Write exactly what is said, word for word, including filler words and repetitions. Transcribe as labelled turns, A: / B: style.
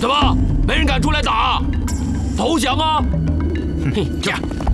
A: 怎么没人敢出来打？投降啊！
B: 嘿，这样。